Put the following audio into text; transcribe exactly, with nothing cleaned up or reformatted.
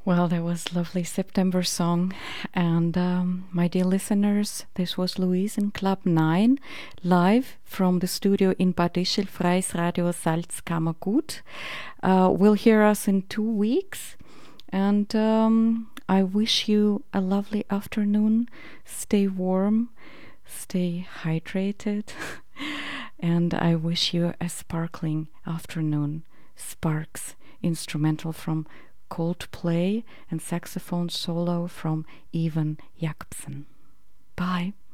Well, that was lovely September song. And um, my dear listeners, this was Louise in Club nine, live from the studio in Bad Ischl, Freies Radio Salzkammergut. Uh, we'll hear us in two weeks. And um, I wish you a lovely afternoon. Stay warm, stay hydrated. And I wish you a sparkling afternoon. Sparks, instrumental from Coldplay and saxophone solo from Ivan Jakobsen. Bye.